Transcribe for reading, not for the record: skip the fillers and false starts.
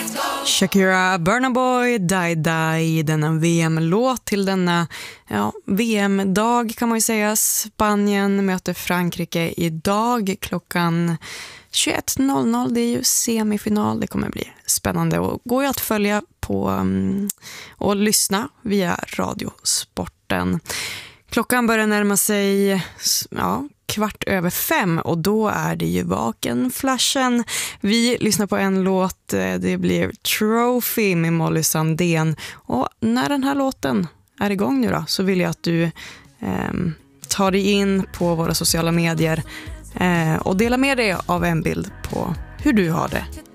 Shakira, Burna Boy, Die Die, denna VM-låt till denna VM-dag kan man ju säga. Spanien möter Frankrike idag klockan 21.00. Det är ju semifinal, det kommer bli spännande och går ju att följa på och lyssna via Radiosporten. Klockan börjar närma sig 5:15 och då är det ju Vakenflashen. Vi lyssnar på en låt, det blir Trophy med Molly Sandén. Och när den här låten är igång nu då, så vill jag att du tar dig in på våra sociala medier och delar med dig av en bild på hur du har det